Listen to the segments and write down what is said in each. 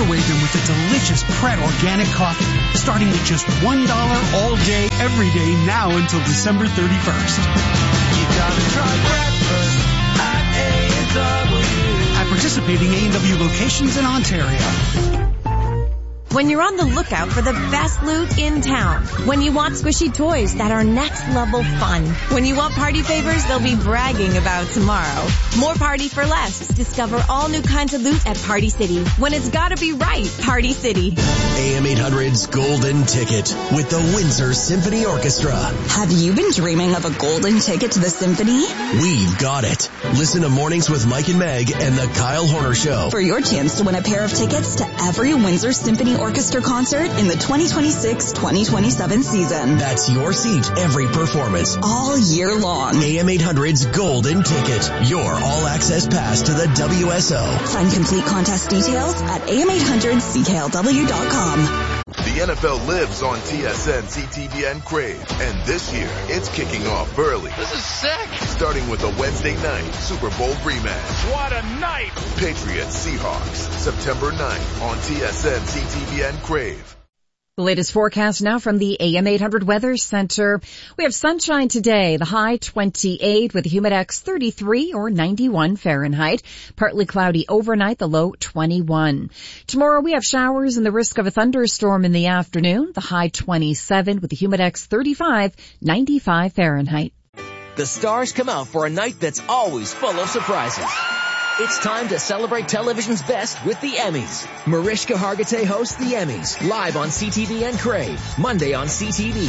away them with a delicious Pret organic coffee, starting at just $1 all day, every day, now until December 31st. You gotta try breakfast at A&W. At participating A&W locations in Ontario. When you're on the lookout for the best loot in town. When you want squishy toys that are next level fun. When you want party favors they'll be bragging about tomorrow. More party for less. Discover all new kinds of loot at Party City. When it's gotta be right, Party City. AM 800's Golden Ticket with the Windsor Symphony Orchestra. Have you been dreaming of a golden ticket to the symphony? We've got it. Listen to Mornings with Mike and Meg and the Kyle Horner Show for your chance to win a pair of tickets to every Windsor Symphony Orchestra concert in the 2026-2027 season. That's your seat every performance all year long. AM 800's Golden Ticket, your all-access pass to the WSO. Find complete contest details at am800cklw.com. The NFL lives on TSN, CTVN, Crave, and this year it's kicking off early. This is sick. Starting with a Wednesday night Super Bowl rematch. What a night! Patriots Seahawks, September 9th on TSN, CTVN, Crave. The latest forecast now from the AM 800 Weather Center. We have sunshine today, the high 28 with a humidex 33 or 91 Fahrenheit. Partly cloudy overnight, the low 21. Tomorrow we have showers and the risk of a thunderstorm in the afternoon, the high 27 with a humidex 35, 95 Fahrenheit. The stars come out for a night that's always full of surprises. It's time to celebrate television's best with the Emmys. Mariska Hargitay hosts the Emmys, live on CTVN Crave, Monday on CTV.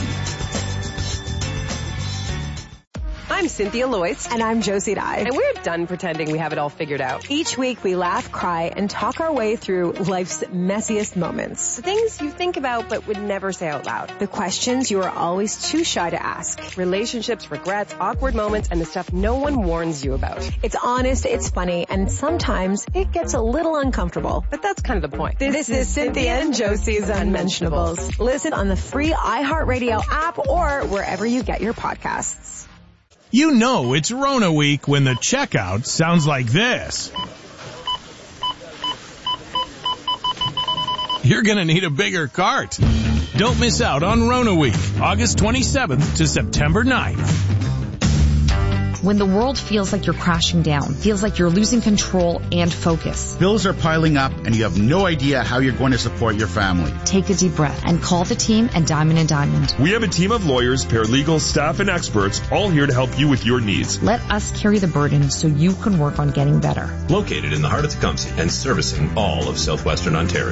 I'm Cynthia Loyce. And I'm Josie Dye. And we're done pretending we have it all figured out. Each week we laugh, cry, and talk our way through life's messiest moments. The things you think about but would never say out loud. The questions you are always too shy to ask. Relationships, regrets, awkward moments, and the stuff no one warns you about. It's honest, it's funny, and sometimes it gets a little uncomfortable. But that's kind of the point. This is Cynthia and Josie's Unmentionables. Listen on the free iHeartRadio app or wherever you get your podcasts. You know it's Rona week when the checkout sounds like this. You're gonna need a bigger cart. Don't miss out on Rona week, August 27th to September 9th. When the world feels like you're crashing down, feels like you're losing control and focus. Bills are piling up and you have no idea how you're going to support your family. Take a deep breath and call the team at Diamond & Diamond. We have a team of lawyers, paralegals, staff, and experts all here to help you with your needs. Let us carry the burden so you can work on getting better. Located in the heart of Tecumseh and servicing all of southwestern Ontario.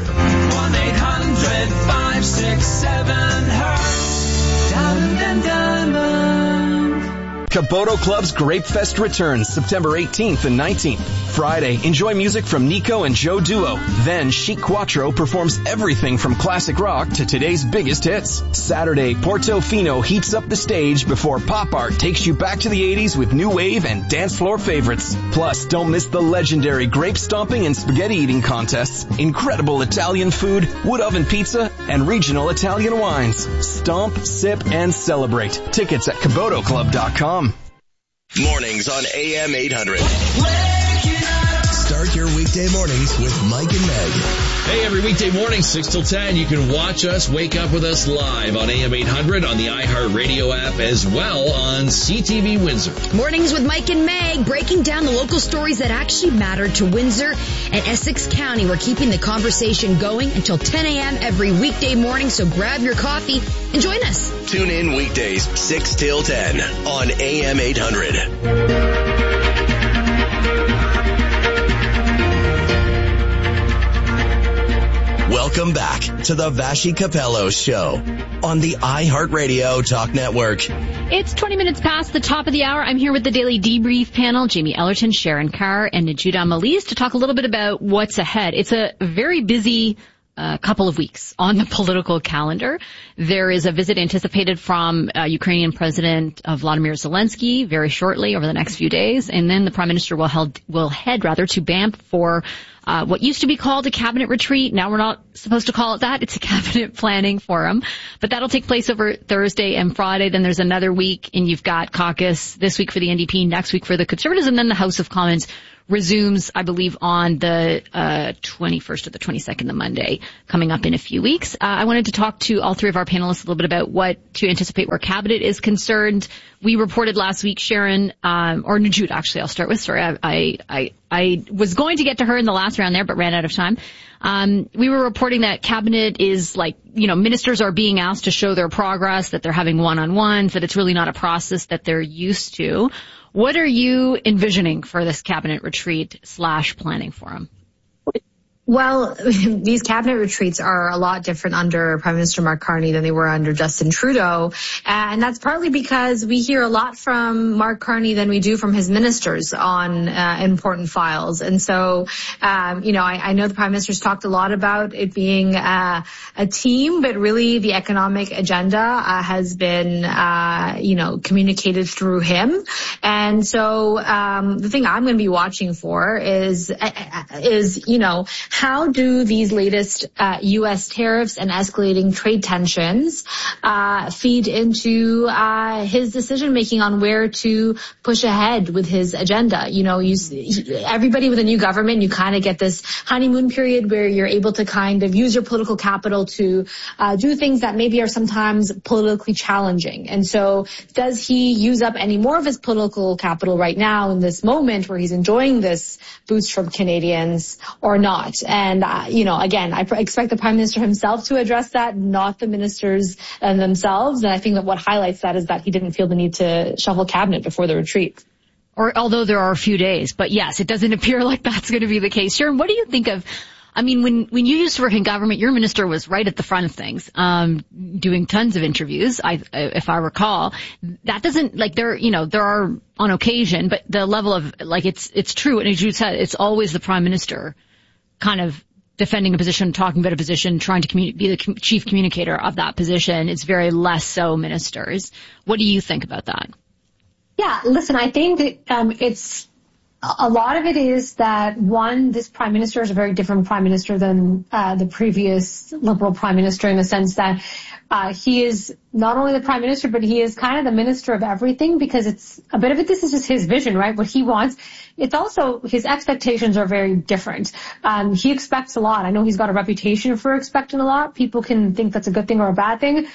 1-800-567-HERTZ. Diamond & Diamond. Caboto Club's Grape Fest returns September 18th and 19th. Friday, enjoy music from Nico and Joe Duo. Then Chic Quattro performs everything from classic rock to today's biggest hits. Saturday, Portofino heats up the stage before Pop Art takes you back to the 80s with new wave and dance floor favorites. Plus, don't miss the legendary grape stomping and spaghetti eating contests, incredible Italian food, wood oven pizza, and regional Italian wines. Stomp, sip, and celebrate. Tickets at KabotoClub.com. Mornings on AM 800. Start your weekday mornings with Mike and Meg. Hey, every weekday morning, 6 till 10, you can watch us, wake up with us live on AM 800 on the iHeartRadio app, as well on CTV Windsor. Mornings with Mike and Meg, breaking down the local stories that actually matter to Windsor and Essex County. We're keeping the conversation going until 10 a.m. every weekday morning, so grab your coffee and join us. Tune in weekdays, 6 till 10 on AM 800. Welcome back to the Vashi Capello Show on the iHeartRadio Talk Network. It's 20 minutes past the top of the hour. I'm here with the Daily Debrief panel, Jamie Ellerton, Sharon Carr, and Najuda Malise to talk a little bit about what's ahead. It's a very busy couple of weeks on the political calendar. There is a visit anticipated from Ukrainian President Vladimir Zelensky very shortly over the next few days, and then the Prime Minister will head to Banff for what used to be called a cabinet retreat. Now we're not supposed to call it that. It's a cabinet planning forum. But that'll take place over Thursday and Friday. Then there's another week, and you've got caucus this week for the NDP, next week for the Conservatives, and then the House of Commons resumes, I believe, on the 21st or the 22nd, the Monday, coming up in a few weeks. I wanted to talk to all three of our panelists a little bit about what to anticipate where cabinet is concerned. We reported last week, Sharon, or Najud, actually, I'll start with. Sorry, I was going to get to her in the last round there, but ran out of time. We were reporting that cabinet is like, ministers are being asked to show their progress, that they're having one-on-ones, that it's really not a process that they're used to. What are you envisioning for this cabinet retreat / planning forum? Well, these cabinet retreats are a lot different under Prime Minister Mark Carney than they were under Justin Trudeau. And that's partly because we hear a lot from Mark Carney than we do from his ministers on important files. And so, I know the Prime Minister's talked a lot about it being a team, but really the economic agenda has been, communicated through him. And so the thing I'm going to be watching for is how do these latest U.S. tariffs and escalating trade tensions feed into his decision-making on where to push ahead with his agenda? Everybody with a new government, you kind of get this honeymoon period where you're able to kind of use your political capital to do things that maybe are sometimes politically challenging. And so does he use up any more of his political capital right now in this moment where he's enjoying this boost from Canadians or not? And, again, I expect the Prime Minister himself to address that, not the ministers themselves. And I think that what highlights that is that he didn't feel the need to shuffle cabinet before the retreat. Or although there are a few days. But yes, it doesn't appear like that's going to be the case. Sharon, what do you think of, when you used to work in government, your minister was right at the front of things, doing tons of interviews, if I recall. That doesn't, there are on occasion, but the level of, it's true. And as you said, it's always the Prime Minister kind of defending a position, talking about a position, trying to be the chief communicator of that position. It's very less so ministers. What do you think about that? Yeah, listen, I think that it's a lot of it is that, one, this Prime Minister is a very different Prime Minister than the previous Liberal Prime Minister, in the sense that he is not only the Prime Minister, but he is kind of the Minister of everything, because it's a bit of it, this is just his vision, right? What he wants. It's also, his expectations are very different. He expects a lot. I know he's got a reputation for expecting a lot. People can think that's a good thing or a bad thing.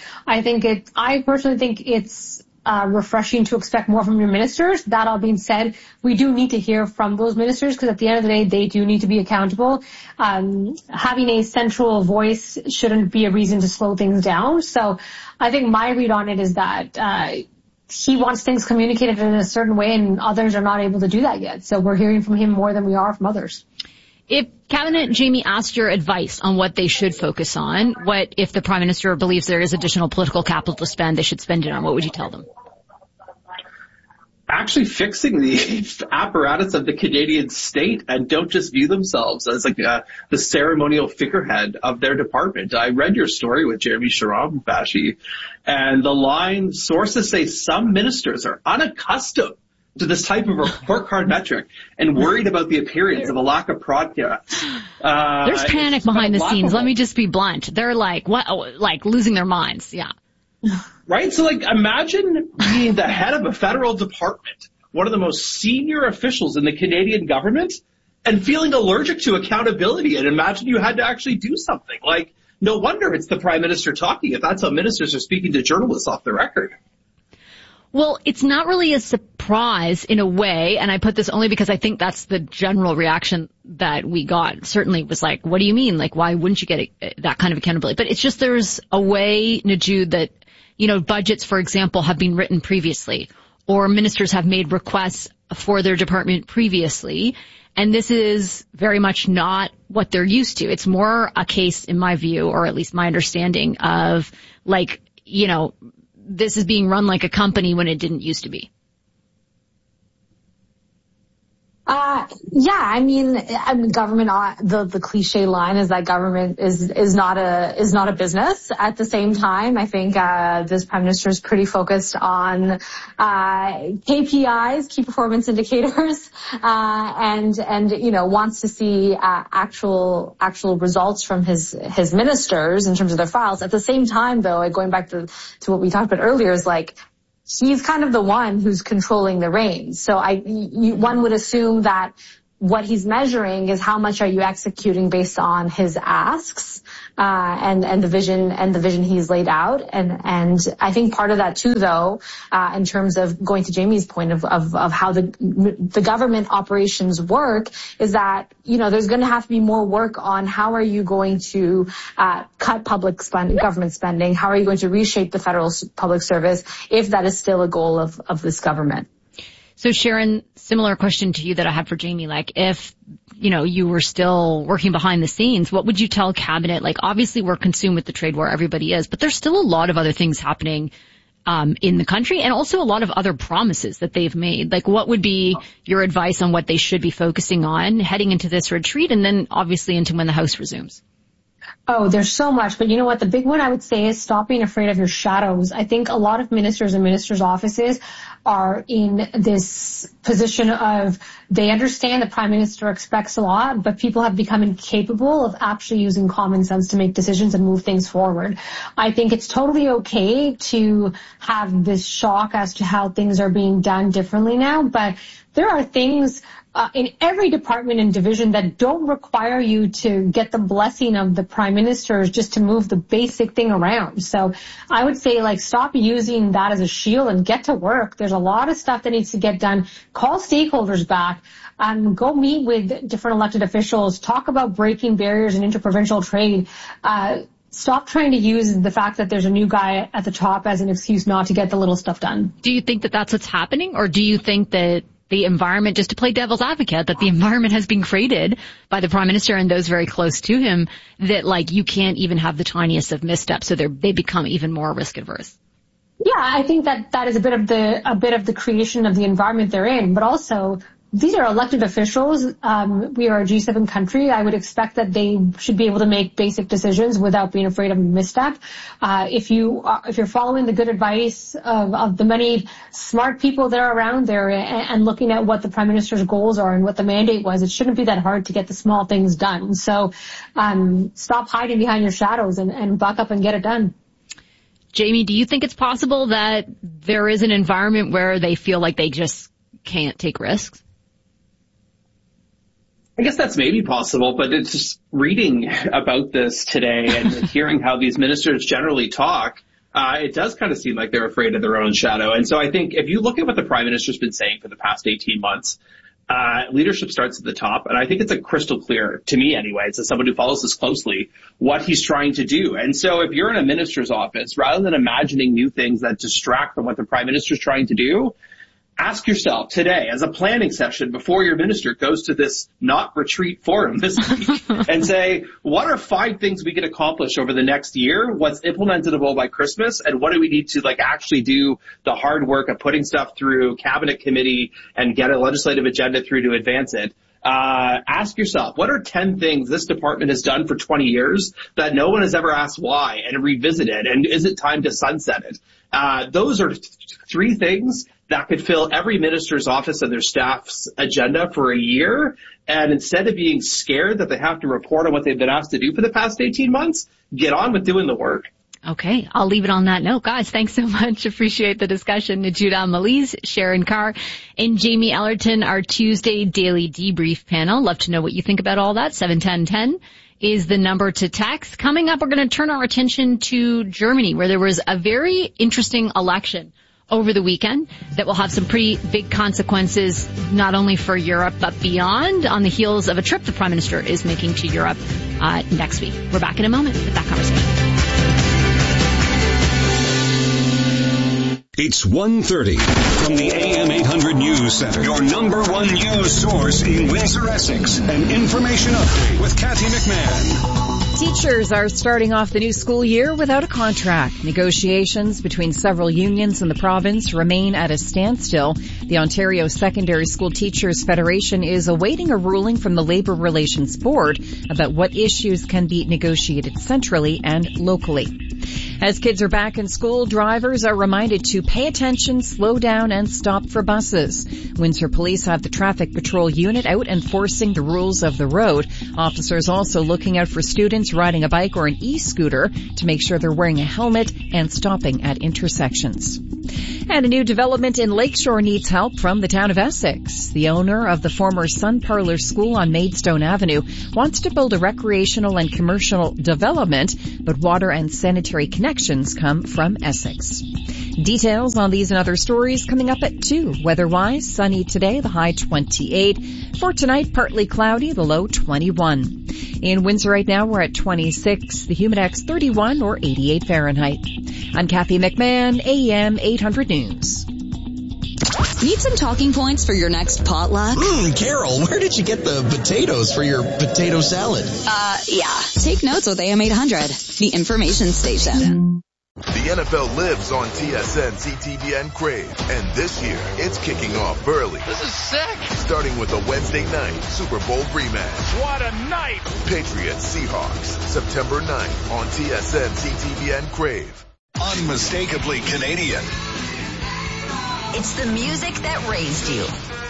I personally think it's refreshing to expect more from your ministers. That all being said, we do need to hear from those ministers, because at the end of the day, they do need to be accountable. Having a central voice shouldn't be a reason to slow things down. So I think my read on it is that he wants things communicated in a certain way, and others are not able to do that yet. So we're hearing from him more than we are from others. If Cabinet, Jamie, asked your advice on what they should focus on, what if the Prime Minister believes there is additional political capital to spend, they should spend it on, what would you tell them? Actually fixing the apparatus of the Canadian state, and don't just view themselves as the ceremonial figurehead of their department. I read your story with Jeremy Sharam, Vashi, and the line, sources say some ministers are unaccustomed to this type of report card metric and worried about the appearance of a lack of progress. There's panic behind the scenes. Let me just be blunt. They're losing their minds. Yeah. Right? So imagine being the head of a federal department, one of the most senior officials in the Canadian government, and feeling allergic to accountability, and imagine you had to actually do something. No wonder it's the Prime Minister talking, if that's how ministers are speaking to journalists off the record. Well, it's not really a surprise in a way, and I put this only because I think that's the general reaction that we got. Certainly was what do you mean? Why wouldn't you get that kind of accountability? But it's just there's a way, Najud, that, budgets, for example, have been written previously, or ministers have made requests for their department previously, and this is very much not what they're used to. It's more a case, in my view, or at least my understanding of, this is being run like a company when it didn't used to be. Government, the cliche line is that government is not a business. At the same time, I think, this Prime Minister is pretty focused on, KPIs, key performance indicators, and wants to see, actual results from his ministers in terms of their files. At the same time, though, going back to what we talked about earlier, is he's kind of the one who's controlling the reins. So one would assume that what he's measuring is how much are you executing based on his asks, and the vision he's laid out. And I think part of that too, though, in terms of going to Jamie's point of how the government operations work, is that, there's going to have to be more work on how are you going to cut government spending? How are you going to reshape the federal public service if that is still a goal of this government? So Sharon, similar question to you that I had for Jamie. Like, if, you were still working behind the scenes, what would you tell cabinet? Like, obviously we're consumed with the trade war, everybody is, but there's still a lot of other things happening in the country, and also a lot of other promises that they've made. Like, what would be your advice on what they should be focusing on heading into this retreat, and then obviously into when the House resumes? Oh, there's so much. But you know what? The big one I would say is stop being afraid of your shadows. I think a lot of ministers and ministers' offices are in this position of they understand the Prime Minister expects a lot, but people have become incapable of actually using common sense to make decisions and move things forward. I think it's totally okay to have this shock as to how things are being done differently now, but there are things in every department and division that don't require you to get the blessing of the Prime Minister just to move the basic thing around. So I would say, stop using that as a shield and get to work. There's a lot of stuff that needs to get done. Call stakeholders back. Go meet with different elected officials. Talk about breaking barriers in interprovincial trade. Stop trying to use the fact that there's a new guy at the top as an excuse not to get the little stuff done. Do you think that that's what's happening, or do you think that the environment, just to play devil's advocate, that the environment has been created by the Prime Minister and those very close to him, that you can't even have the tiniest of missteps, so they become even more risk adverse? Yeah, I think that is a bit of the creation of the environment they're in, but also these are elected officials. We are a G7 country. I would expect that they should be able to make basic decisions without being afraid of a misstep. If you're following the good advice of the many smart people that are around there and looking at what the Prime Minister's goals are and what the mandate was, it shouldn't be that hard to get the small things done. So stop hiding behind your shadows and buck up and get it done. Jamie, do you think it's possible that there is an environment where they feel like they just can't take risks? I guess that's maybe possible, but it's just reading about this today and hearing how these ministers generally talk, it does kind of seem like they're afraid of their own shadow. And so I think if you look at what the Prime Minister's been saying for the past 18 months, leadership starts at the top, and I think it's crystal clear, to me anyways, as someone who follows this closely, what he's trying to do. And so if you're in a minister's office, rather than imagining new things that distract from what the Prime Minister's trying to do, ask yourself today, as a planning session before your minister goes to this not retreat forum this week, and say, what are 5 things we can accomplish over the next year? What's implementable by Christmas? And what do we need to actually do the hard work of putting stuff through cabinet committee and get a legislative agenda through to advance it? Ask yourself, what are 10 things this department has done for 20 years that no one has ever asked why, and revisit it? And is it time to sunset it? Those are 3 things that could fill every minister's office and their staff's agenda for a year. And instead of being scared that they have to report on what they've been asked to do for the past 18 months, get on with doing the work. Okay, I'll leave it on that note. Guys, thanks so much. Appreciate the discussion. Najuda Maliz, Sharon Carr, and Jamie Ellerton, our Tuesday Daily Debrief panel. Love to know what you think about all that. 71010 is the number to text. Coming up, we're going to turn our attention to Germany, where there was a very interesting election over the weekend that will have some pretty big consequences, not only for Europe, but beyond, on the heels of a trip the Prime Minister is making to Europe next week. We're back in a moment with that conversation. It's 1:30 from the AM 800 News Center, your number one news source in Windsor, Essex. An information update with Kathy McMahon. Teachers are starting off the new school year without a contract. Negotiations between several unions in the province remain at a standstill. The Ontario Secondary School Teachers Federation is awaiting a ruling from the Labour Relations Board about what issues can be negotiated centrally and locally. As kids are back in school, drivers are reminded to pay attention, slow down, and stop for buses. Windsor Police have the Traffic Patrol Unit out enforcing the rules of the road. Officers also looking out for students riding a bike or an e-scooter to make sure they're wearing a helmet and stopping at intersections. And a new development in Lakeshore needs help from the town of Essex. The owner of the former Sun Parlor School on Maidstone Avenue wants to build a recreational and commercial development, but water and sanitary connections come from Essex. Details on these and other stories coming up at 2. Weather-wise, sunny today, the high 28. For tonight, partly cloudy, the low 21. In Windsor right now, we're at 26. The Humidex 31 or 88 Fahrenheit. I'm Kathy McMahon, AM 800 News. Need some talking points for your next potluck? Carol, where did you get the potatoes for your potato salad? Yeah. Take notes with AM 800, the information station. The NFL lives on TSN, CTVN, Crave, and this year it's kicking off early. This is sick. Starting with a Wednesday night Super Bowl rematch. What a night. Patriots Seahawks, September 9th on TSN, CTVN, Crave. Unmistakably Canadian. It's the music that raised you.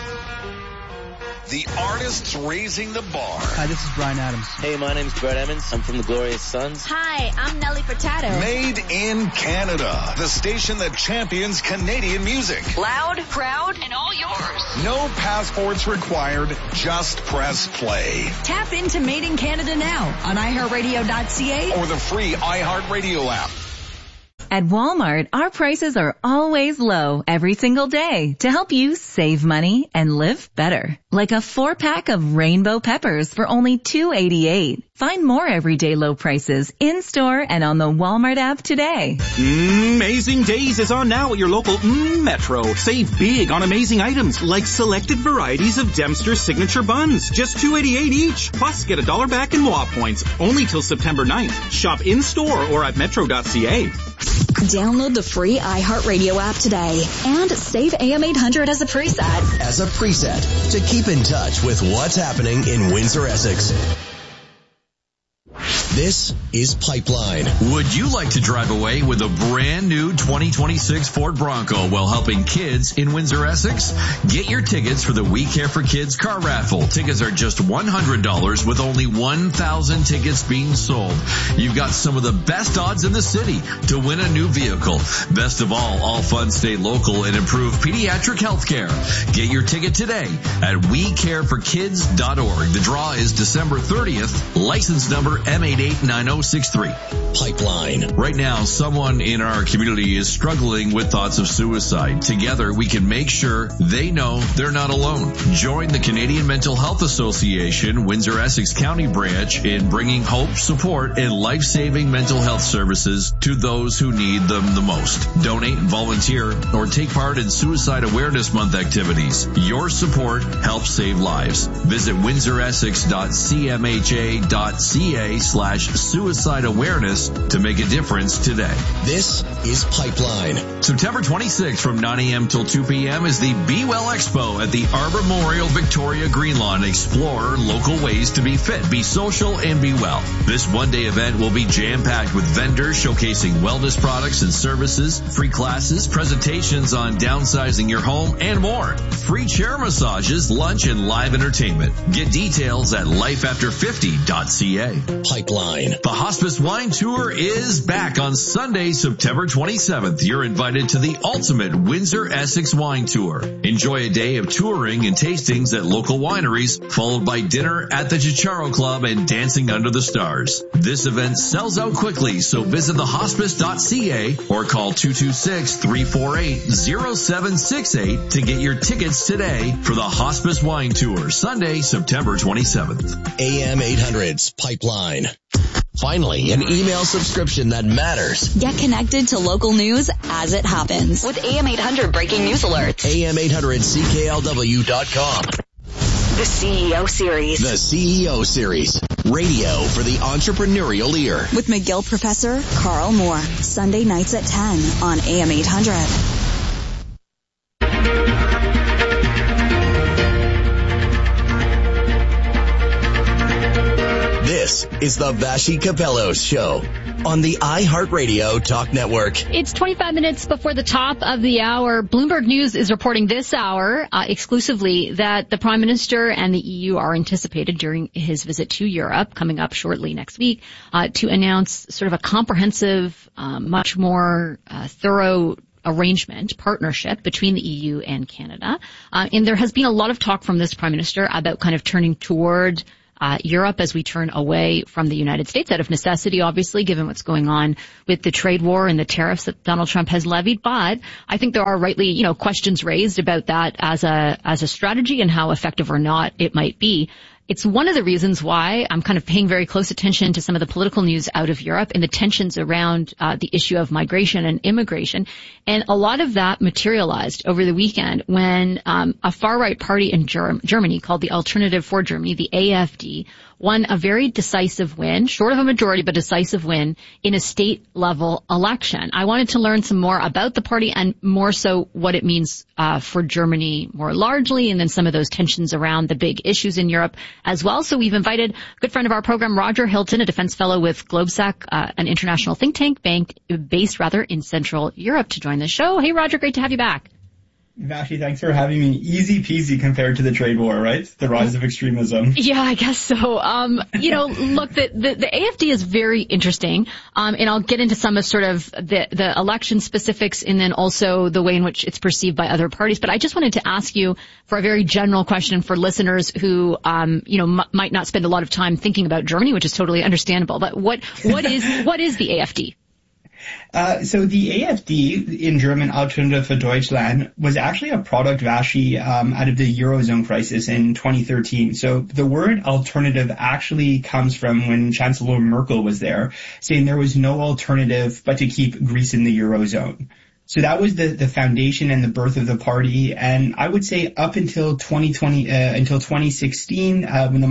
The artists raising the bar. Hi, this is Bryan Adams. Hey, my name's Brett Emmons. I'm from the Glorious Sons. Hi, I'm Nelly Furtado. Made in Canada. The station that champions Canadian music. Loud, proud, and all yours. No passports required. Just press play. Tap into Made in Canada now on iHeartRadio.ca or the free iHeartRadio app. At Walmart, our prices are always low every single day to help you save money and live better. Like a 4-pack of rainbow peppers for only $2.88. Find more everyday low prices in-store and on the Walmart app today. Amazing Days is on now at your local Metro. Save big on amazing items like selected varieties of Dempster signature buns. Just $2.88 each. Plus, get $1 back in MOA points only till September 9th. Shop in-store or at metro.ca. Download the free iHeartRadio app today and save AM 800 as a preset. As a preset to keep in touch with what's happening in Windsor, Essex. This is Pipeline. Would you like to drive away with a brand new 2026 Ford Bronco while helping kids in Windsor, Essex? Get your tickets for the We Care for Kids car raffle. Tickets are just $100 with only 1,000 tickets being sold. You've got some of the best odds in the city to win a new vehicle. Best of all funds stay local and improve pediatric health care. Get your ticket today at WeCareForKids.org. The draw is December 30th. License number M889063. Pipeline. Right now, someone in our community is struggling with thoughts of suicide. Together, we can make sure they know they're not alone. Join the Canadian Mental Health Association, Windsor Essex County branch in bringing hope, support, and life-saving mental health services to those who need them the most. Donate, volunteer, or take part in Suicide Awareness Month activities. Your support helps save lives. Visit windsoressex.cmha.ca/suicide awareness to make a difference today. This is Pipeline. September 26th from 9 a.m. till 2 p.m. is the Be Well Expo at the Arbor Memorial Victoria Green Lawn. Explore local ways to be fit, be social, and be well. This one-day event will be jam-packed with vendors showcasing wellness products and services, free classes, presentations on downsizing your home, and more. Free chair massages, lunch, and live entertainment. Get details at lifeafter50.ca. Pipeline. The Hospice Wine Tour is back on Sunday, September 27th. You're invited to the ultimate Windsor Essex Wine Tour. Enjoy a day of touring and tastings at local wineries, followed by dinner at the Chicharo Club and dancing under the stars. This event sells out quickly, so visit thehospice.ca or call 226-348-0768 to get your tickets today for the Hospice Wine Tour, Sunday, September 27th. AM 800's Pipeline. Finally, an email subscription that matters. Get connected to local news as it happens with AM 800 breaking news alerts. AM800CKLW.com. The CEO Series. The CEO Series. Radio for the entrepreneurial ear. With McGill Professor Carl Moore. Sunday nights at 10 on AM 800. This is the Vashi Capello Show on the iHeartRadio Talk Network. It's 25 minutes before the top of the hour. Bloomberg News is reporting this hour exclusively that the Prime Minister and the EU are anticipated during his visit to Europe, coming up shortly next week, to announce sort of a comprehensive, much more thorough arrangement, partnership between the EU and Canada. And there has been a lot of talk from this Prime Minister about kind of turning toward Europe as we turn away from the United States, out of necessity, obviously, given what's going on with the trade war and the tariffs that Donald Trump has levied. But I think there are rightly, questions raised about that as a strategy and how effective or not it might be. It's one of the reasons why I'm kind of paying very close attention to some of the political news out of Europe and the tensions around the issue of migration and immigration. And a lot of that materialized over the weekend when a far-right party in Germany called the Alternative for Germany, the AfD, won a very decisive win, short of a majority, but decisive win in a state-level election. I wanted to learn some more about the party and more so what it means for Germany more largely, and then some of those tensions around the big issues in Europe as well. So we've invited a good friend of our program, Roger Hilton, a defense fellow with GlobeSec, an international think tank based in Central Europe, to join the show. Hey, Roger, great to have you back. Vashi, thanks for having me. Easy peasy compared to the trade war, right? The rise of extremism. Yeah, I guess so. Look, the AfD is very interesting. And I'll get into some of sort of the election specifics and then also the way in which it's perceived by other parties. But I just wanted to ask you for a very general question for listeners who, might not spend a lot of time thinking about Germany, which is totally understandable. But what is the AfD? So the AfD, in German Alternative für Deutschland, was actually a product, Vashi, out of the Eurozone crisis in 2013. So the word alternative actually comes from when Chancellor Merkel was there, saying there was no alternative but to keep Greece in the Eurozone. So that was the foundation and the birth of the party. And I would say up until 2016, when the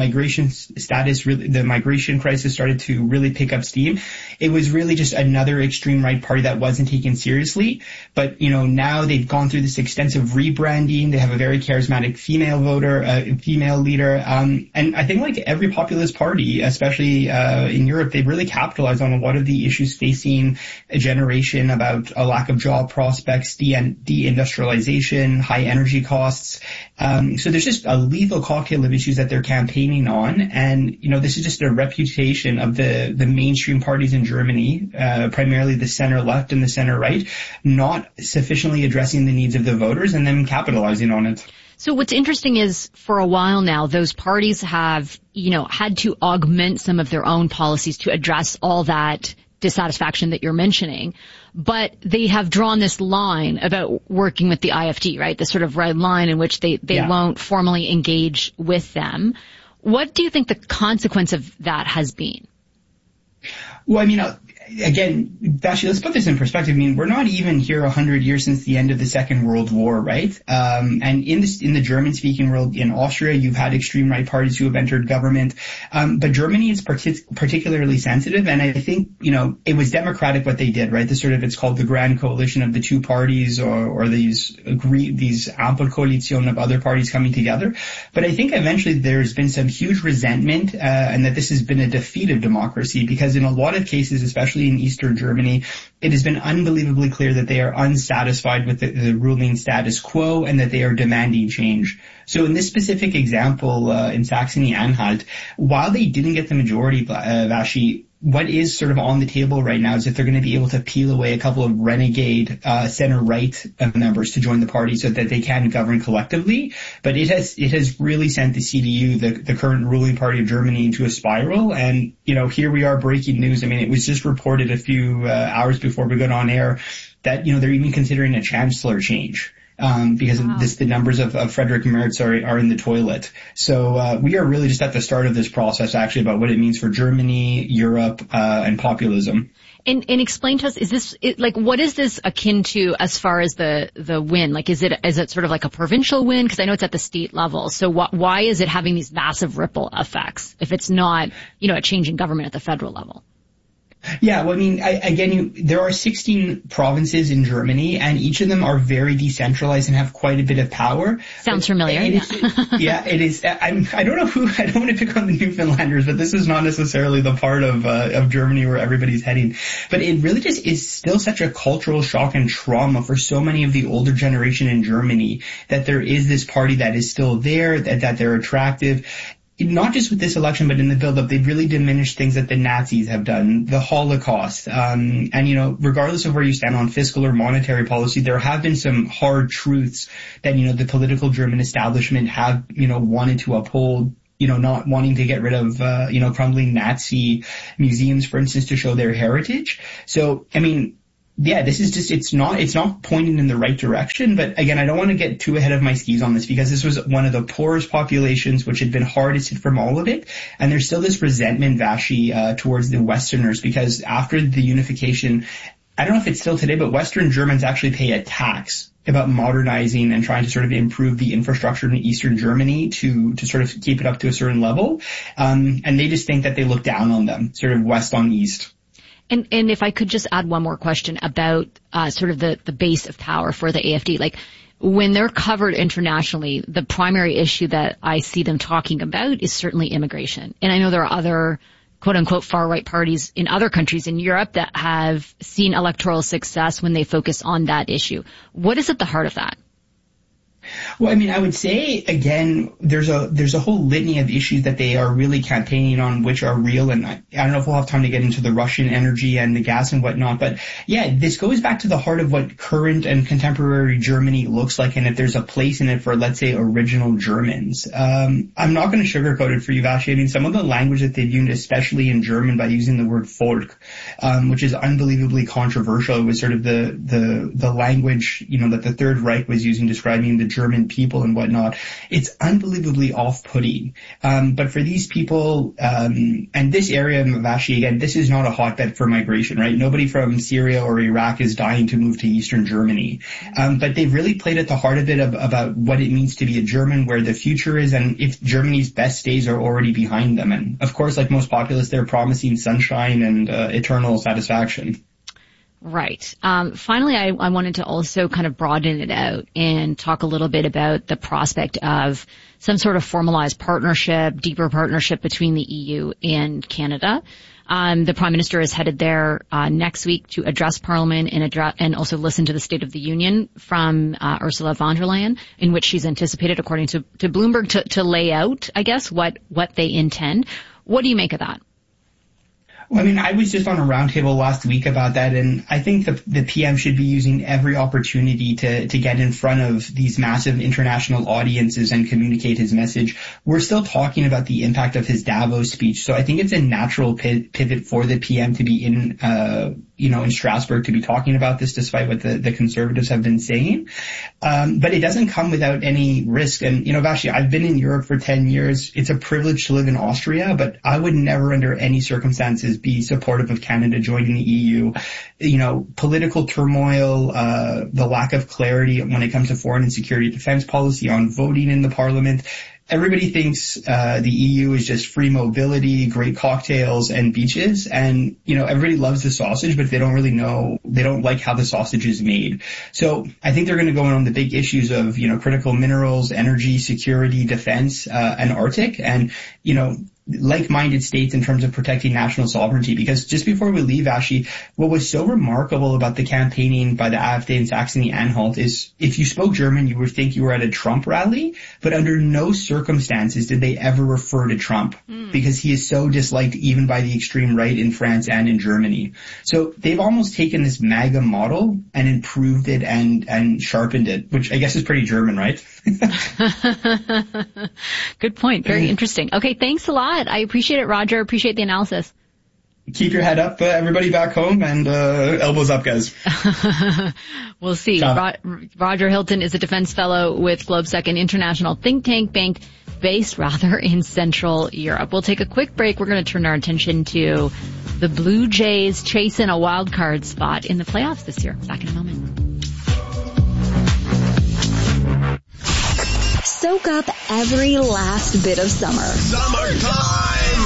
migration crisis started to really pick up steam, it was really just another extreme right party that wasn't taken seriously. But, now they've gone through this extensive rebranding. They have a very charismatic female leader. And I think like every populist party, especially, in Europe, they've really capitalized on a lot of the issues facing a generation about a lack of job prospects, deindustrialization, high energy costs. So there's just a lethal cocktail of issues that they're campaigning on. And, this is just a reputation of the mainstream parties in Germany, primarily the center left and the center right, not sufficiently addressing the needs of the voters and then capitalizing on it. So what's interesting is for a while now, those parties have, had to augment some of their own policies to address all that dissatisfaction that you're mentioning, but they have drawn this line about working with the AfD, right? This sort of red line in which they won't formally engage with them. What do you think the consequence of that has been? Well, again, Vashi, let's put this in perspective. We're not even here 100 years since the end of the Second World War, right? And in the German-speaking world, in Austria, you've had extreme right parties who have entered government. But Germany is particularly sensitive, and I think, it was democratic what they did, right? It's called the Grand Coalition of the two parties, or these Ampelkoalition of other parties coming together. But I think eventually there's been some huge resentment, and that this has been a defeat of democracy, because in a lot of cases, especially in Eastern Germany, it has been unbelievably clear that they are unsatisfied with the ruling status quo and that they are demanding change. So in this specific example, in Saxony-Anhalt, while they didn't get the majority, Vashi, what is sort of on the table right now is if they're going to be able to peel away a couple of renegade center-right members to join the party so that they can govern collectively. But it has really sent the CDU, the current ruling party of Germany, into a spiral. And, here we are, breaking news. It was just reported a few hours before we got on air that, they're even considering a chancellor change. Because the numbers of Friedrich Merz are in the toilet. So we are really just at the start of this process, actually, about what it means for Germany, Europe, and populism. And explain to us, what is this akin to as far as the win? Is it sort of like a provincial win? Because I know it's at the state level. So why is it having these massive ripple effects if it's not, a change in government at the federal level? Yeah, well, there are 16 provinces in Germany, and each of them are very decentralized and have quite a bit of power. Sounds familiar. Yeah, it is. I don't want to pick on the Newfoundlanders, but this is not necessarily the part of Germany where everybody's heading. But it really just is still such a cultural shock and trauma for so many of the older generation in Germany that there is this party that is still there, that they're attractive. not just with this election, but in the build-up, they've really diminished things that the Nazis have done, the Holocaust. And, regardless of where you stand on fiscal or monetary policy, there have been some hard truths that, the political German establishment have, wanted to uphold. Not wanting to get rid of, crumbling Nazi museums, for instance, to show their heritage. So, this is just, it's not pointing in the right direction. But again, I don't want to get too ahead of my skis on this because this was one of the poorest populations, which had been hardest hit from all of it. And there's still this resentment, Vashi, towards the Westerners, because after the unification, I don't know if it's still today, but Western Germans actually pay a tax about modernizing and trying to sort of improve the infrastructure in Eastern Germany to sort of keep it up to a certain level. And they just think that they look down on them, sort of west on east. And if I could just add one more question about sort of the base of power for the AfD. Like, when they're covered internationally, the primary issue that I see them talking about is certainly immigration. And I know there are other quote-unquote far-right parties in other countries in Europe that have seen electoral success when they focus on that issue. What is at the heart of that? Well, I would say, again, there's a whole litany of issues that they are really campaigning on, which are real. And I don't know if we'll have time to get into the Russian energy and the gas and whatnot. But yeah, this goes back to the heart of what current and contemporary Germany looks like. And if there's a place in it for, let's say, original Germans. I'm not going to sugarcoat it for you, Vashi. Some of the language that they've used, especially in German, by using the word Volk, which is unbelievably controversial. It was sort of the language, that the Third Reich was using describing the German people and whatnot. It's unbelievably off-putting. But for these people, and this area, Vashi, again, this is not a hotbed for migration, right? Nobody from Syria or Iraq is dying to move to Eastern Germany. But they've really played at the heart of it about what it means to be a German, where the future is, and if Germany's best days are already behind them. And of course, like most populists, they're promising sunshine and eternal satisfaction. Right. Finally, I wanted to also kind of broaden it out and talk a little bit about the prospect of some sort of formalized partnership, deeper partnership between the EU and Canada. The Prime Minister is headed there next week to address Parliament and also listen to the State of the Union from Ursula von der Leyen, in which she's anticipated, according to Bloomberg, to lay out, I guess, what they intend. What do you make of that? Well, I was just on a roundtable last week about that, and I think the PM should be using every opportunity to get in front of these massive international audiences and communicate his message. We're still talking about the impact of his Davos speech, so I think it's a natural pivot for the PM to be in Strasbourg to be talking about this, despite what the Conservatives have been saying. But it doesn't come without any risk. And, Vashi, I've been in Europe for 10 years. It's a privilege to live in Austria, but I would never under any circumstances be supportive of Canada joining the EU. Political turmoil, the lack of clarity when it comes to foreign and security defense policy, on voting in the Parliament. Everybody thinks the EU is just free mobility, great cocktails, and beaches. And, everybody loves the sausage, but they don't like how the sausage is made. So I think they're going to go in on the big issues of, critical minerals, energy, security, defense, and Arctic. And, like-minded states in terms of protecting national sovereignty. Because just before we leave, Vashi, what was so remarkable about the campaigning by the AfD in Saxony-Anhalt is if you spoke German, you would think you were at a Trump rally, but under no circumstances did they ever refer to Trump because he is so disliked even by the extreme right in France and in Germany. So they've almost taken this MAGA model and improved it and sharpened it, which I guess is pretty German, right? Good point. Very interesting. Okay, thanks a lot. I appreciate it, Roger. Appreciate the analysis. Keep your head up, everybody back home, and elbows up, guys. We'll see. Roger Hilton is a defense fellow with GlobeSec, an international think tank based in Central Europe. We'll take a quick break. We're going to turn our attention to the Blue Jays chasing a wild card spot in the playoffs this year. Back in a moment. Soak up every last bit of summer. Summertime!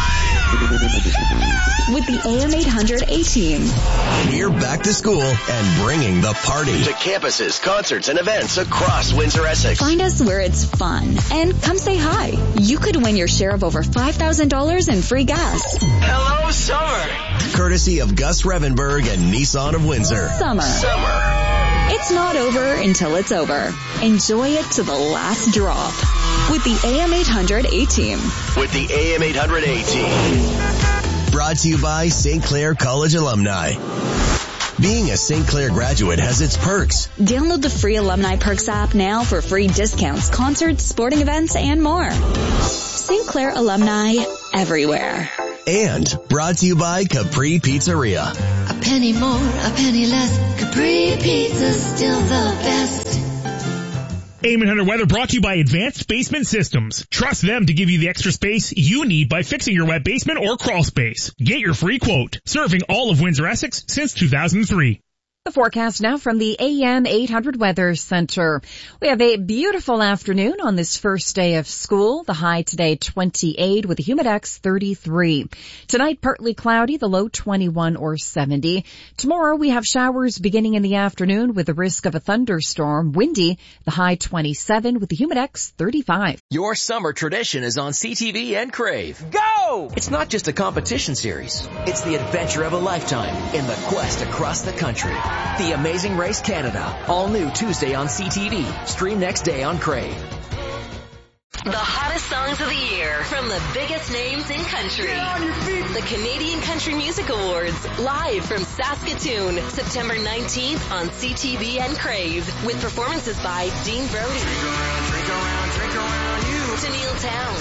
With the AM 800 A-Team. We're back to school and bringing the party to campuses, concerts, and events across Windsor-Essex. Find us where it's fun and come say hi. You could win your share of over $5,000 in free gas. Hello, summer. Courtesy of Gus Revenberg and Nissan of Windsor. Summer. It's not over until it's over. Enjoy it to the last drop. with the AM 800 A-Team. With the AM 800 A-Team. Brought to you by St. Clair College alumni. Being a St. Clair graduate has its perks. Download the free Alumni Perks app now for free discounts, concerts, sporting events, and more. St. Clair alumni everywhere. And brought to you by Capri Pizzeria. A penny more, a penny less. Capri Pizza's still the best. AM 800 weather brought to you by Advanced Basement Systems. Trust them to give you the extra space you need by fixing your wet basement or crawl space. Get your free quote. Serving all of Windsor, Essex since 2003. The forecast now from the AM 800 Weather Center. We have a beautiful afternoon on this first day of school. The high today 28 with a humidex 33. Tonight partly cloudy, the low 21 or 70. Tomorrow we have showers beginning in the afternoon with the risk of a thunderstorm. Windy, the high 27 with the humidex 35. Your summer tradition is on CTV and Crave. Go! It's not just a competition series. It's the adventure of a lifetime in the quest across the country. The Amazing Race Canada, all new Tuesday on CTV. Stream next day on Crave. The hottest songs of the year from the biggest names in country. The Canadian Country Music Awards, live from Saskatoon, September 19th on CTV and Crave, with performances by Dean Brody, drink around you, Tennille Towne,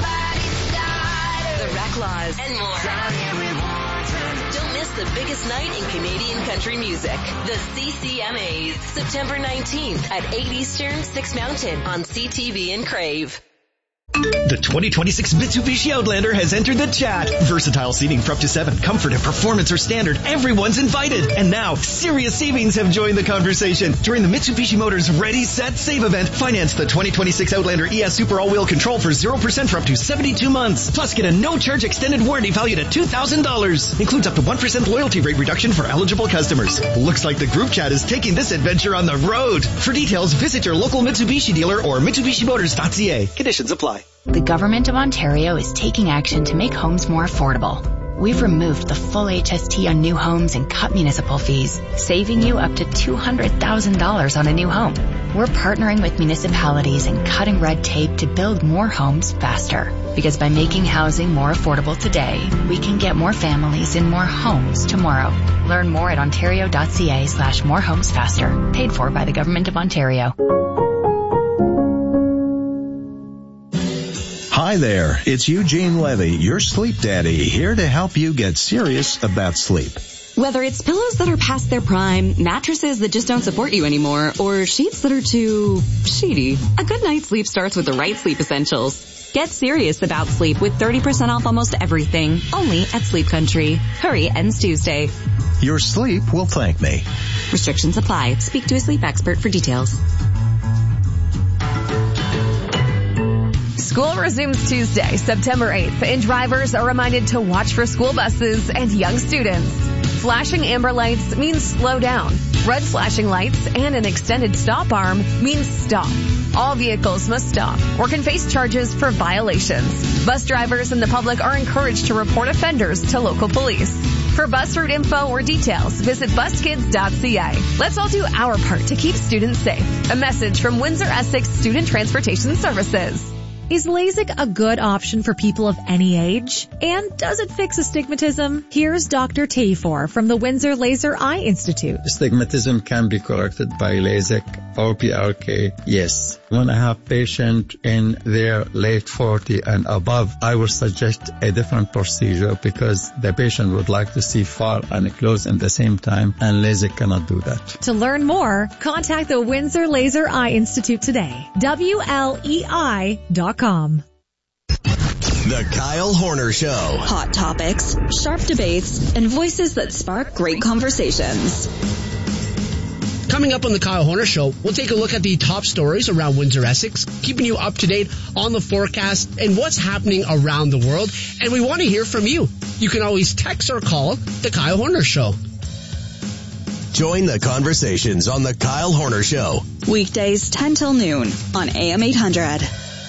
The Reclaws, and more. Don't miss the biggest night in Canadian country music. The CCMAs, September 19th at 8 Eastern, 6 Mountain on CTV and Crave. The 2026 Mitsubishi Outlander has entered the chat. Versatile seating for up to 7. Comfort and performance are standard. Everyone's invited. And now, serious savings have joined the conversation. During the Mitsubishi Motors Ready, Set, Save event, finance the 2026 Outlander ES Super All-Wheel Control for 0% for up to 72 months. Plus, get a no-charge extended warranty valued at $2,000. Includes up to 1% loyalty rate reduction for eligible customers. Looks like the group chat is taking this adventure on the road. For details, visit your local Mitsubishi dealer or MitsubishiMotors.ca. Conditions apply. The Government of Ontario is taking action to make homes more affordable. We've removed the full HST on new homes and cut municipal fees, saving you up to $200,000 on a new home. We're partnering with municipalities and cutting red tape to build more homes faster. Because by making housing more affordable today, we can get more families in more homes tomorrow. Learn more at ontario.ca/morehomesfaster. Paid for by the Government of Ontario. Hi there, it's Eugene Levy, your sleep daddy, here to help you get serious about sleep. Whether it's pillows that are past their prime, mattresses that just don't support you anymore, or sheets that are too sheety, a good night's sleep starts with the right sleep essentials. Get serious about sleep with 30% off almost everything, only at Sleep Country. Hurry, ends Tuesday. Your sleep will thank me. Restrictions apply. Speak to a sleep expert for details. School resumes Tuesday, September 8th, and drivers are reminded to watch for school buses and young students. Flashing amber lights means slow down. Red flashing lights and an extended stop arm means stop. All vehicles must stop or can face charges for violations. Bus drivers and the public are encouraged to report offenders to local police. For bus route info or details, visit buskids.ca. Let's all do our part to keep students safe. A message from Windsor Essex Student Transportation Services. Is LASIK a good option for people of any age? And does it fix astigmatism? Here's Dr. Tafor from the Windsor Laser Eye Institute. Astigmatism can be corrected by LASIK or PRK. Yes. When I have patient in their late 40 and above, I would suggest a different procedure because the patient would like to see far and close at the same time, and LASIK cannot do that. To learn more, contact the Windsor Laser Eye Institute today. WLEI.com. The Kyle Horner Show. Hot topics, sharp debates, and voices that spark great conversations. Coming up on the Kyle Horner Show, we'll take a look at the top stories around Windsor, Essex, keeping you up to date on the forecast and what's happening around the world. And we want to hear from you. You can always text or call the Kyle Horner Show. Join the conversations on the Kyle Horner Show. Weekdays 10 till noon on AM 800.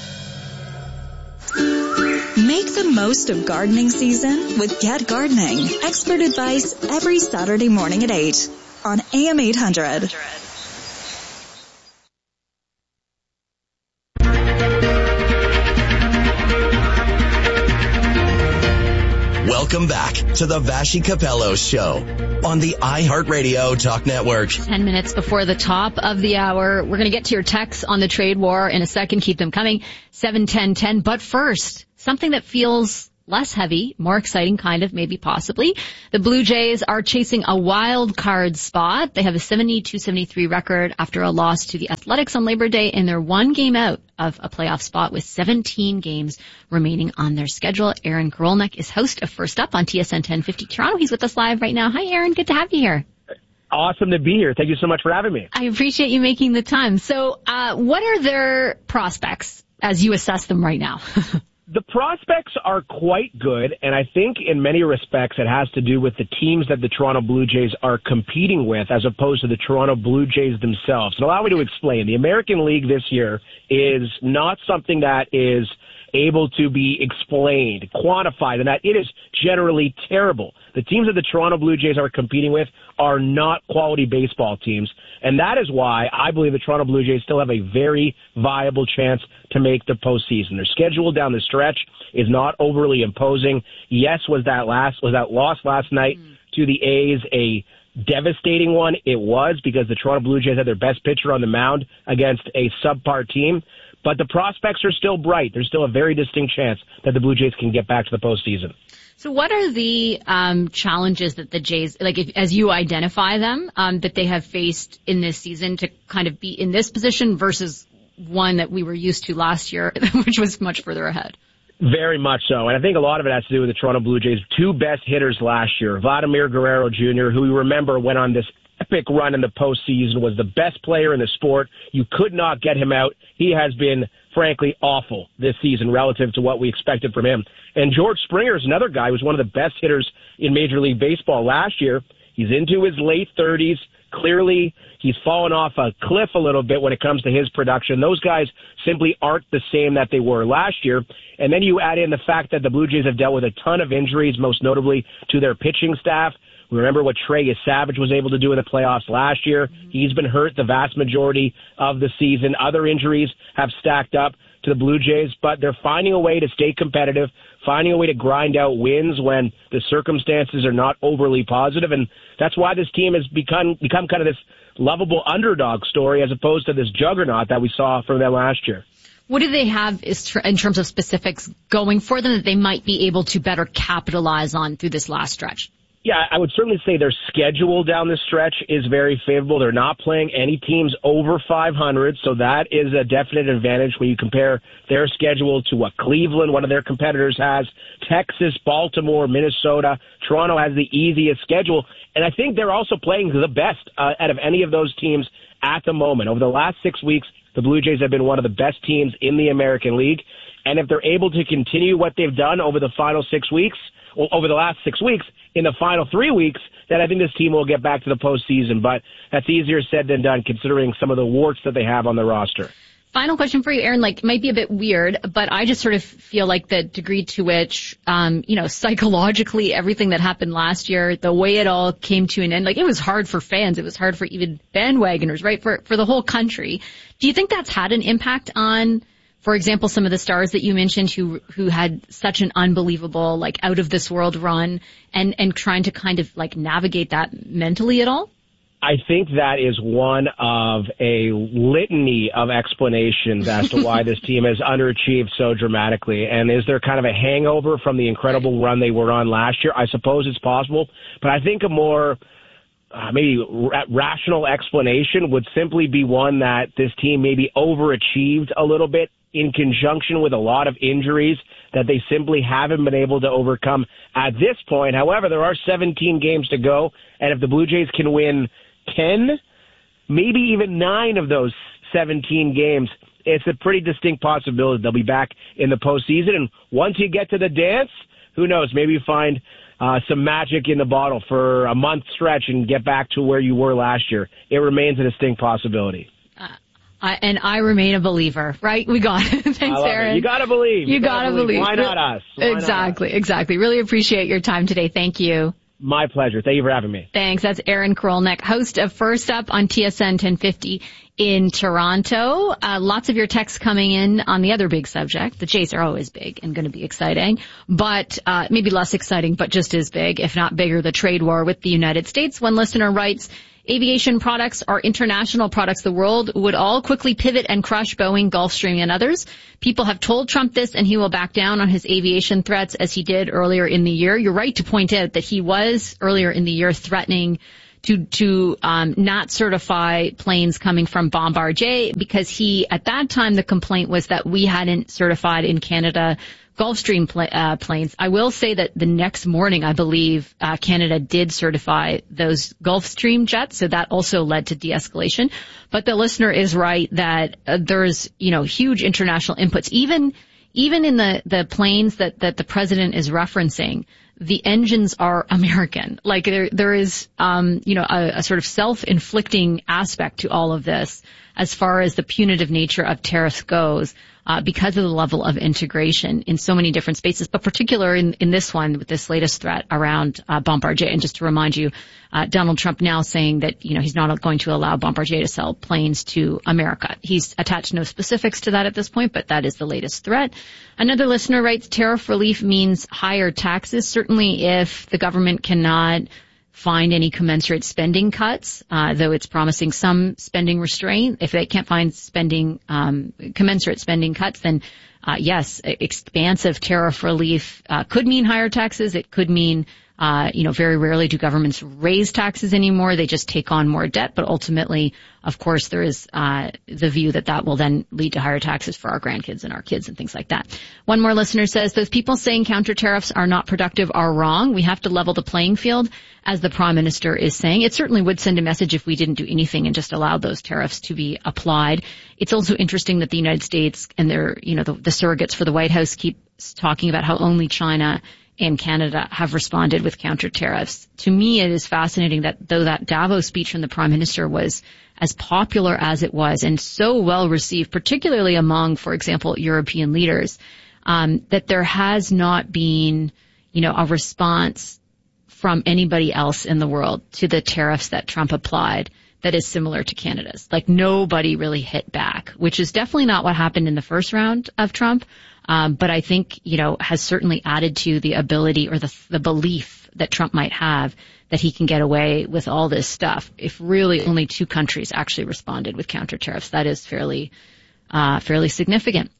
Make the most of gardening season with Get Gardening. Expert advice every Saturday morning at 8 on AM 800. Welcome back to the Vashi Capello Show on the iHeartRadio Talk Network. 10 minutes before the top of the hour. We're going to get to your texts on the trade war in a second. Keep them coming. 7-10-10. But first, something that feels less heavy, more exciting kind of, maybe possibly. The Blue Jays are chasing a wild card spot. They have a 72-73 record after a loss to the Athletics on Labor Day, and they're one game out of a playoff spot with 17 games remaining on their schedule. Aaron Korolnek is host of First Up on TSN 1050 Toronto. He's with us live right now. Hi, Aaron. Good to have you here. Awesome to be here. Thank you so much for having me. I appreciate you making the time. So, what are their prospects as you assess them right now? The prospects are quite good, and I think in many respects it has to do with the teams that the Toronto Blue Jays are competing with as opposed to the Toronto Blue Jays themselves. And allow me to explain. The American League this year is not something that is able to be explained, quantified, and that it is generally terrible. The teams that the Toronto Blue Jays are competing with are not quality baseball teams, and that is why I believe the Toronto Blue Jays still have a very viable chance to make the postseason. Their schedule down the stretch is not overly imposing. Yes, was that loss last night to the A's a devastating one? It was, because the Toronto Blue Jays had their best pitcher on the mound against a subpar team. But the prospects are still bright. There's still a very distinct chance that the Blue Jays can get back to the postseason. So what are the challenges that the Jays, as you identify them, that they have faced in this season to kind of be in this position versus one that we were used to last year, which was much further ahead? Very much so. And I think a lot of it has to do with the Toronto Blue Jays' two best hitters last year. Vladimir Guerrero Jr., who we remember went on this epic run in the postseason, was the best player in the sport. You could not get him out. He has been, frankly, awful this season relative to what we expected from him. And George Springer is another guy who was one of the best hitters in Major League Baseball last year. He's into his late 30s. Clearly, he's fallen off a cliff a little bit when it comes to his production. Those guys simply aren't the same that they were last year. And then you add in the fact that the Blue Jays have dealt with a ton of injuries, most notably to their pitching staff. We remember what Trey Savage was able to do in the playoffs last year. He's been hurt the vast majority of the season. Other injuries have stacked up to the Blue Jays, but they're finding a way to stay competitive, finding a way to grind out wins when the circumstances are not overly positive, and that's why this team has become kind of this lovable underdog story as opposed to this juggernaut that we saw from them last year. What do they have in terms of specifics going for them that they might be able to better capitalize on through this last stretch? Yeah, I would certainly say their schedule down the stretch is very favorable. They're not playing any teams over 500, so that is a definite advantage when you compare their schedule to what Cleveland, one of their competitors, has. Texas, Baltimore, Minnesota. Toronto has the easiest schedule, and I think they're also playing the best out of any of those teams at the moment. Over the last 6 weeks, the Blue Jays have been one of the best teams in the American League, and if they're able to continue what they've done over the final 6 weeks, or over the last 6 weeks, in the final 3 weeks, then I think this team will get back to the postseason. But that's easier said than done, considering some of the warts that they have on the roster. Final question for you, Aaron. It might be a bit weird, but I just sort of feel like the degree to which, psychologically everything that happened last year, the way it all came to an end, it was hard for fans. It was hard for even bandwagoners, right? For the whole country. Do you think that's had an impact on, for example, some of the stars that you mentioned who had such an unbelievable, out of this world run and trying to kind of navigate that mentally at all? I think that is one of a litany of explanations as to why this team has underachieved so dramatically. And is there kind of a hangover from the incredible run they were on last year? I suppose it's possible, but I think a more maybe rational explanation would simply be one that this team maybe overachieved a little bit in conjunction with a lot of injuries that they simply haven't been able to overcome at this point. However, there are 17 games to go, and if the Blue Jays can win 10, maybe even 9 of those 17 games, it's a pretty distinct possibility they'll be back in the postseason. And once you get to the dance, who knows, maybe you find some magic in the bottle for a month stretch and get back to where you were last year. It remains a distinct possibility. And I remain a believer, right? We got it. Thanks, Aaron. You gotta believe. You gotta believe. Why not us? Exactly. Really appreciate your time today. Thank you. My pleasure. Thank you for having me. Thanks. That's Aaron Korolnek, host of First Up on TSN 1050 in Toronto. Lots of your texts coming in on the other big subject. The Jays are always big and going to be exciting, but maybe less exciting, but just as big, if not bigger, the trade war with the United States. One listener writes, aviation products are international products. The world would all quickly pivot and crush Boeing, Gulfstream, and others. People have told Trump this, and he will back down on his aviation threats as he did earlier in the year. You're right to point out that he was earlier in the year threatening to not certify planes coming from Bombardier because he, at that time, the complaint was that we hadn't certified in Canada Gulfstream planes. I will say that the next morning, I believe, Canada did certify those Gulfstream jets, so that also led to de-escalation. But the listener is right that there's, huge international inputs. Even in the planes that the president is referencing, the engines are American. Like there is, a sort of self-inflicting aspect to all of this as far as the punitive nature of tariffs goes. Because of the level of integration in so many different spaces, but particularly in this one with this latest threat around Bombardier. And just to remind you, Donald Trump now saying that, he's not going to allow Bombardier to sell planes to America. He's attached no specifics to that at this point, but that is the latest threat. Another listener writes, tariff relief means higher taxes. Certainly if the government cannot find any commensurate spending cuts, though it's promising some spending restraint. If they can't find commensurate spending cuts, then yes, expansive tariff relief could mean higher taxes. It could mean, very rarely do governments raise taxes anymore. They just take on more debt. But ultimately, of course, there is the view that will then lead to higher taxes for our grandkids and our kids and things like that. One more listener says, those people saying counter tariffs are not productive are wrong. We have to level the playing field, as the Prime Minister is saying. It certainly would send a message if we didn't do anything and just allowed those tariffs to be applied. It's also interesting that the United States and their, the surrogates for the White House keep talking about how only China and Canada have responded with counter tariffs. To me, it is fascinating that though that Davos speech from the Prime Minister was as popular as it was and so well received, particularly among, for example, European leaders, that there has not been, a response from anybody else in the world to the tariffs that Trump applied that is similar to Canada's. Like nobody really hit back, which is definitely not what happened in the first round of Trump. But I think, has certainly added to the ability or the belief that Trump might have that he can get away with all this stuff. If really only two countries actually responded with counter tariffs, that is fairly significant.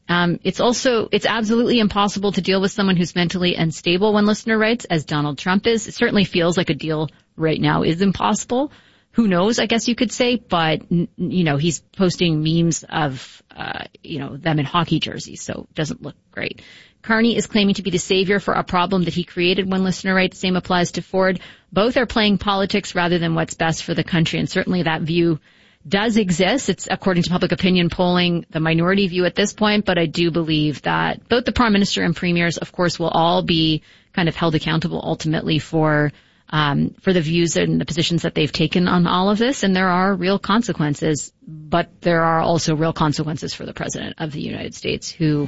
It's absolutely impossible to deal with someone who's mentally unstable, one listener writes, as Donald Trump is. It certainly feels like a deal right now is impossible. Who knows, I guess you could say, but, he's posting memes of, them in hockey jerseys, so it doesn't look great. Carney is claiming to be the savior for a problem that he created, one listener writes. Same applies to Ford. Both are playing politics rather than what's best for the country, and certainly that view does exist. It's, according to public opinion polling, the minority view at this point, but I do believe that both the Prime Minister and premiers, of course, will all be kind of held accountable ultimately for the views and the positions that they've taken on all of this. And there are real consequences, but there are also real consequences for the President of the United States who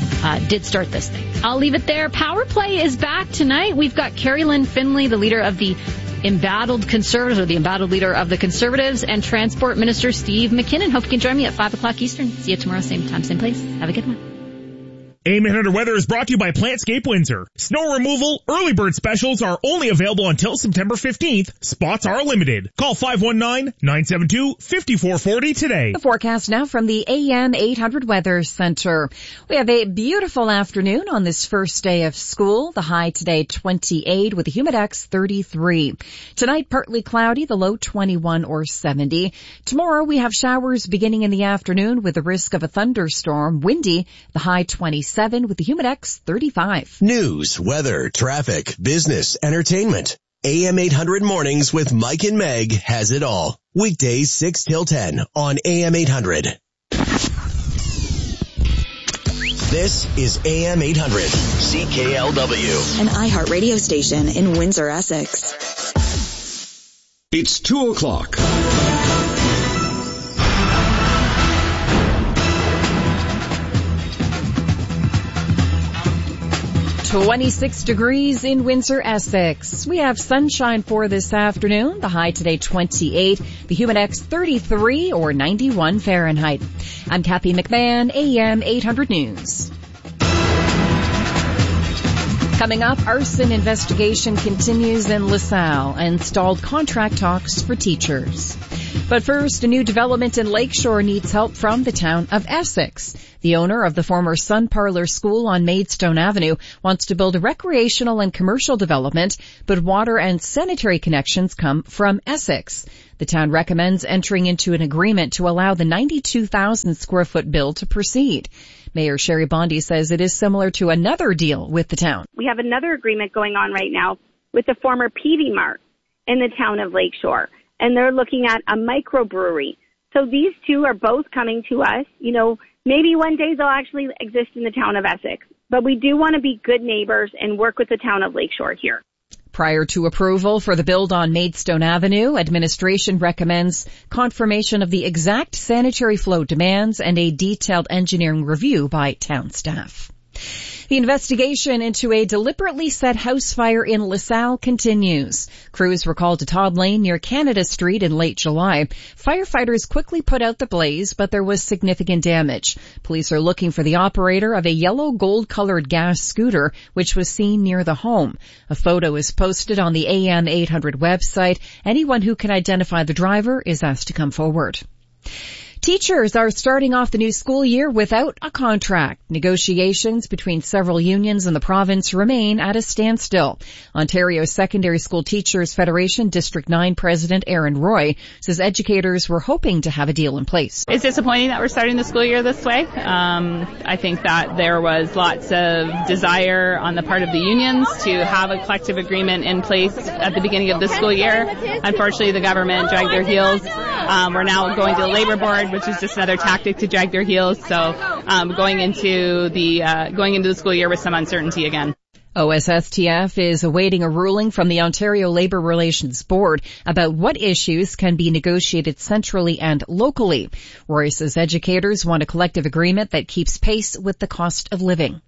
did start this thing. I'll leave it there. Power Play is back tonight. We've got Carrie Lynn Finley, the leader of the embattled Conservatives, or the embattled leader of the Conservatives, and Transport Minister Steve McKinnon. Hope you can join me at 5 o'clock Eastern. See you tomorrow, same time, same place. Have a good one. AM 800 Weather is brought to you by Plantscape Windsor. Snow removal early bird specials are only available until September 15th. Spots are limited. Call 519-972-5440 today. The forecast now from the AM 800 Weather Center. We have a beautiful afternoon on this first day of school. The high today 28 with a humidex 33. Tonight partly cloudy, the low 21 or 70. Tomorrow we have showers beginning in the afternoon with the risk of a thunderstorm. Windy, the high 27 with the humidex 35. News, weather, traffic, business, entertainment. AM 800 Mornings with Mike and Meg has it all. Weekdays 6 till 10 on AM 800. This is AM 800 CKLW. An iHeart radio station in Windsor, Essex. It's 2 o'clock. 26 degrees in Windsor, Essex. We have sunshine for this afternoon. The high today 28. The Humidex 33 or 91 Fahrenheit. I'm Kathy McMahon, AM 800 News. Coming up, arson investigation continues in LaSalle and stalled contract talks for teachers. But first, a new development in Lakeshore needs help from the town of Essex. The owner of the former Sun Parlor School on Maidstone Avenue wants to build a recreational and commercial development, but water and sanitary connections come from Essex. The town recommends entering into an agreement to allow the 92,000 square foot build to proceed. Mayor Sherry Bondi says it is similar to another deal with the town. We have another agreement going on right now with the former Peavey Mart in the town of Lakeshore, and they're looking at a microbrewery. So these two are both coming to us. You know, maybe one day they'll actually exist in the town of Essex, but we do want to be good neighbors and work with the town of Lakeshore here. Prior to approval for the build on Maidstone Avenue, administration recommends confirmation of the exact sanitary flow demands and a detailed engineering review by town staff. The investigation into a deliberately set house fire in LaSalle continues. Crews were called to Todd Lane near Canada Street in late July. Firefighters quickly put out the blaze, but there was significant damage. Police are looking for the operator of a yellow gold-colored gas scooter, which was seen near the home. A photo is posted on the AM 800 website. Anyone who can identify the driver is asked to come forward. Teachers are starting off the new school year without a contract. Negotiations between several unions in the province remain at a standstill. Ontario Secondary School Teachers Federation District 9 President Aaron Roy says educators were hoping to have a deal in place. It's disappointing that we're starting the school year this way. I think that there was lots of desire on the part of the unions to have a collective agreement in place at the beginning of the school year. Unfortunately, the government dragged their heels. We're now going to the labor board, which is just another tactic to drag their heels. So going into the school year with some uncertainty again. OSSTF is awaiting a ruling from the Ontario Labour Relations Board about what issues can be negotiated centrally and locally. Roy says educators want a collective agreement that keeps pace with the cost of living.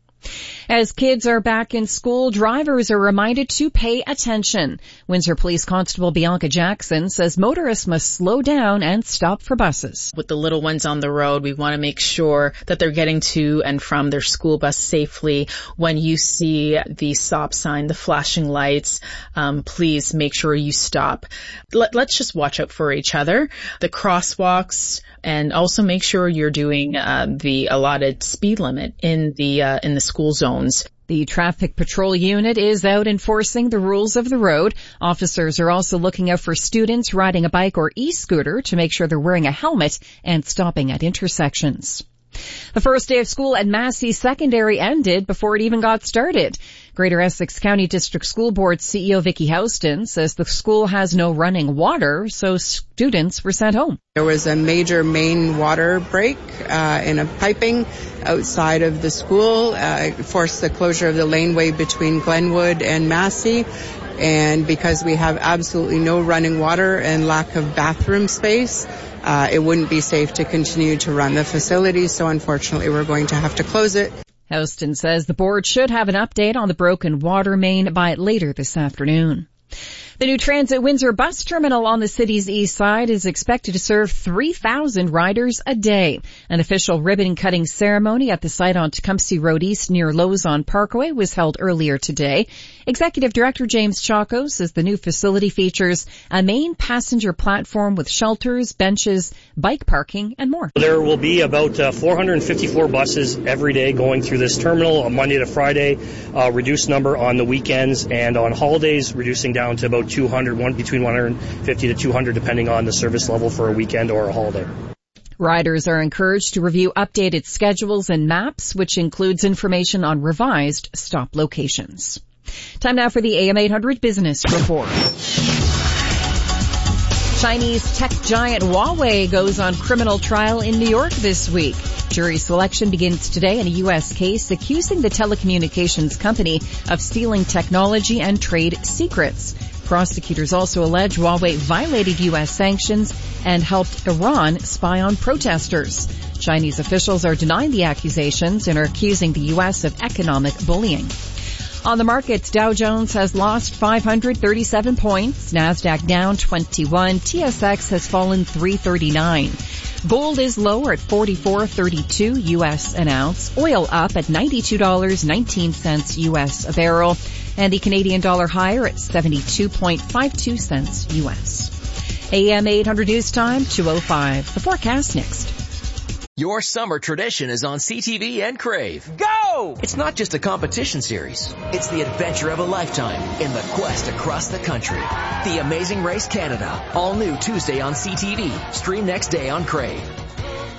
As kids are back in school, drivers are reminded to pay attention. Windsor Police Constable Bianca Jackson says motorists must slow down and stop for buses. With the little ones on the road, we want to make sure that they're getting to and from their school bus safely. When you see the stop sign, the flashing lights, please make sure you stop. Let's just watch out for each other. The crosswalks, and also make sure you're doing the allotted speed limit in the school zones. The Traffic Patrol Unit is out enforcing the rules of the road. Officers are also looking out for students riding a bike or e-scooter to make sure they're wearing a helmet and stopping at intersections. The first day of school at Massey Secondary ended before it even got started. Greater Essex County District School Board CEO Vicky Houston says the school has no running water, so students were sent home. There was a major main water break in a piping outside of the school. It forced the closure of the laneway between Glenwood and Massey. And because we have absolutely no running water and lack of bathroom space, it wouldn't be safe to continue to run the facility. So unfortunately, we're going to have to close it. Houston says the board should have an update on the broken water main by later this afternoon. The new Transit Windsor bus terminal on the city's east side is expected to serve 3,000 riders a day. An official ribbon-cutting ceremony at the site on Tecumseh Road East near Lozon Parkway was held earlier today. Executive Director James Chacko says the new facility features a main passenger platform with shelters, benches, bike parking, and more. There will be about 454 buses every day going through this terminal on Monday to Friday, reduced number on the weekends, and on holidays reducing down to about 200, between 150 to 200 depending on the service level for a weekend or a holiday. Riders are encouraged to review updated schedules and maps, which includes information on revised stop locations. Time now for the AM 800 Business Report. Chinese tech giant Huawei goes on criminal trial in New York this week. Jury selection begins today in a U.S. case accusing the telecommunications company of stealing technology and trade secrets. Prosecutors also allege Huawei violated U.S. sanctions and helped Iran spy on protesters. Chinese officials are denying the accusations and are accusing the U.S. of economic bullying. On the markets, Dow Jones has lost 537 points, NASDAQ down 21, TSX has fallen 339. Gold is lower at $44.32 U.S. an ounce, oil up at $92.19 U.S. a barrel, and the Canadian dollar higher at 72.52 cents U.S. AM 800 News Time, 2:05. The forecast next. Your summer tradition is on CTV and Crave. Go! It's not just a competition series. It's the adventure of a lifetime in the quest across the country. The Amazing Race Canada. All new Tuesday on CTV. Stream next day on Crave.